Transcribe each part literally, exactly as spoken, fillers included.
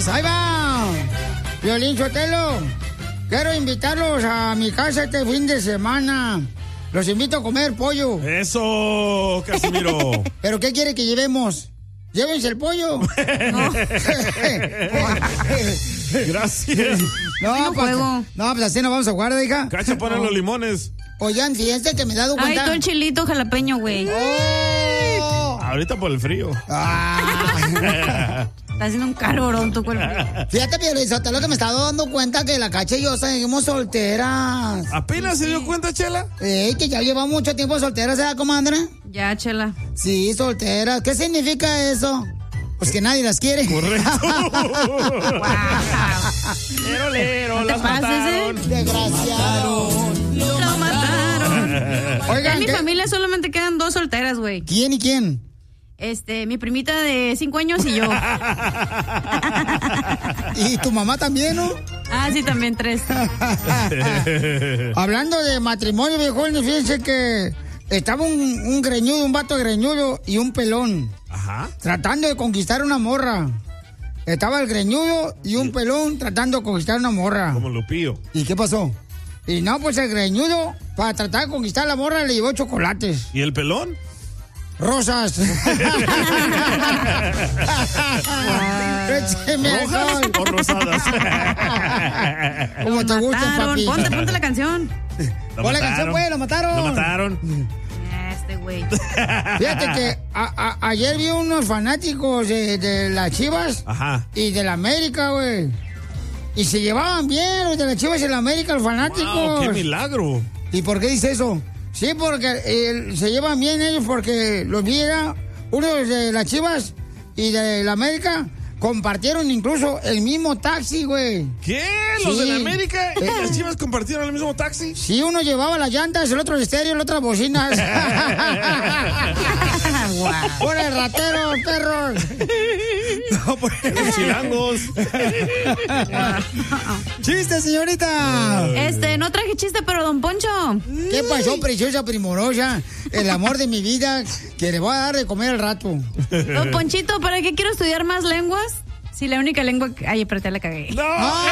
tenemos. Ahí va. Piolín Sotelo. Quiero invitarlos a mi casa este fin de semana. Los invito a comer pollo. Eso, Casimiro. ¿Pero qué quiere que llevemos? Llévense el pollo. No. Gracias. No, no, pues, no, pues así nos vamos a guardar, hija. Cacha, ponen no. los limones. Oigan, fíjense que me he dado cuenta. Ay, todo el chilito jalapeño, güey. Oh. Ahorita por el frío. Ah. Está haciendo un calorón tu cuerpo. Fíjate, Piolizotelo, que me estaba dando cuenta que la Cacha y yo seguimos solteras. ¿Apenas se dio cuenta, Chela? Eh, que ya lleva mucho tiempo solteras, ¿eh, comadre? Ya, Chela. Sí, solteras. ¿Qué significa eso? Pues que nadie las quiere. Correcto. Wow. Lero, lero, ¿No las te pases, mataron. eh? Desgraciado. Lo mataron. Oigan, en mi ¿qué? familia solamente quedan dos solteras, güey. ¿Quién y quién? Este, mi primita de cinco años y yo. Y tu mamá también, ¿no? Ah, sí, también tres. Hablando de matrimonio, viejones, fíjense que estaba un, un greñudo, un vato greñudo y un pelón. Ajá. Tratando de conquistar una morra. Estaba el greñudo y un pelón tratando de conquistar una morra. Como Lupillo. ¿Y qué pasó? Y no, pues el greñudo, para tratar de conquistar a la morra, le llevó chocolates. ¿Y el pelón? Rosas. ¿Rojas o rosadas? Como te gusta, papi. Ponte, ponte la canción. Pon la canción, pues, lo mataron. Lo mataron. Este güey. Fíjate que a, a, ayer vi unos fanáticos de, de las Chivas. Ajá. Y de la América, güey. Y se llevaban bien los de las Chivas y la América, los fanáticos. Wow, ¡qué milagro! ¿Y por qué dice eso? Sí, porque eh, se llevan bien ellos porque los vi, era unos de las Chivas y de la América compartieron incluso el mismo taxi, güey. ¿Qué? ¿Los Sí. de la América y las Chivas compartieron el mismo taxi? Sí, uno llevaba las llantas, el otro el estéreo, el otro las bocinas. Wow. ¡Por el ratero, perros! No, por los chilangos. ¡Chiste, señorita! Este, no traje chiste, pero don Poncho. ¿Qué pasó, preciosa primorosa? El amor de mi vida que le voy a dar de comer al rato. Don Ponchito, ¿para qué quiero estudiar más lenguas? Si la única lengua... que- Ay, pero te la cagué. ¡No!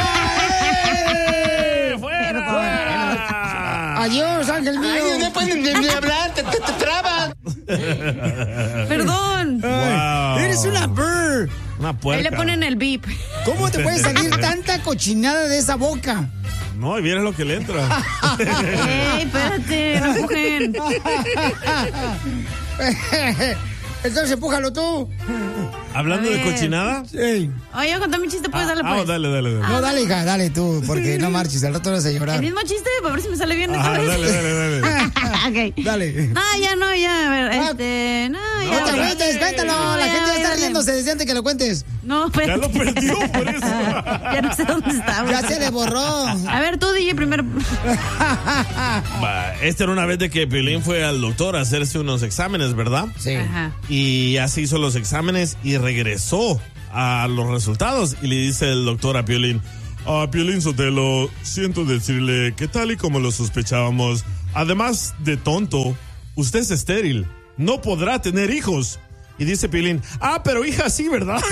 ¡Ay! ¡Fuera! ¡Fuera! Adiós, ángel mío. Ay, no puedes ni, ni hablar, te, te, te trabas. Perdón. Wow. Eres una bird. Una puerca. Ahí le ponen el beep. ¿Cómo te puede salir tanta cochinada de esa boca? No, y vieras lo que le entra. Ey, espérate, no empujen. Entonces, empújalo tú. Hablando A de ver. cochinada. Sí. Oye, contame mi chiste, puedes darle Ah, pues. dale, dale, dale. No, dale, hija, dale tú, porque no marches, al rato vas a El llorar. mismo chiste, para ver si me sale bien esta Ajá, vez. dale, dale, dale. Ok. Dale. No, ya no, ya, a ver, Ah. este, no, No ya. te agüites, cuéntalo. No, La ya, gente ya está dale. riéndose desde antes que lo cuentes. No, Ya espérate. lo perdió por eso. Ya no sé dónde está, güey. Ya se le borró. A ver, tú, D J, primero. Va, esta era una vez de que Piolín fue al doctor a hacerse unos exámenes, ¿verdad? Sí. Ajá. Y ya se hizo los exámenes y regresó a los resultados. Y le dice el doctor a Piolín: ah, Piolín Sotelo, siento decirle que tal y como lo sospechábamos, además de tonto, usted es estéril. No podrá tener hijos. Y dice Piolín: ah, pero hija sí, ¿verdad?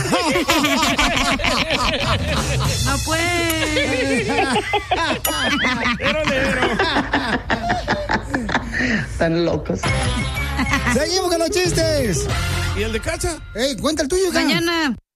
No puede. Pero lero. Están locos. Seguimos con los chistes. ¿Y el de Cacha? Ey, cuenta el tuyo, hija. Mañana.